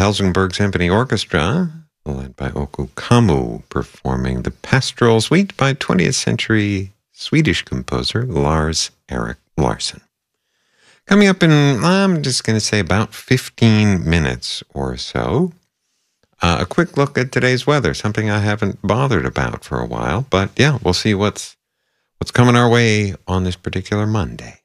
Helsingborg Symphony Orchestra, led by Oku Kamu, performing the Pastoral Suite by 20th century Swedish composer Lars-Erik Larsson. Coming up in, I'm just going to say about 15 minutes or so, a quick look at today's weather, something I haven't bothered about for a while, but yeah, we'll see what's coming our way on this particular Monday.